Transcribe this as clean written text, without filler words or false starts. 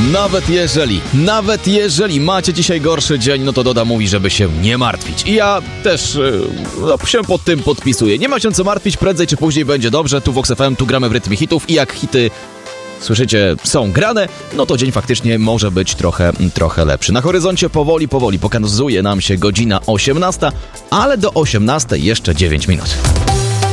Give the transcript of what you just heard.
Nawet jeżeli macie dzisiaj gorszy dzień, no to Doda mówi, żeby się nie martwić. I ja też się pod tym podpisuję. Nie ma się co martwić, prędzej czy później będzie dobrze. Tu w Vox FM, tu gramy w rytmie hitów i jak hity, słyszycie, są grane, no to dzień faktycznie może być trochę lepszy. Na horyzoncie powoli pokazuje nam się godzina 18, ale do 18 jeszcze 9 minut.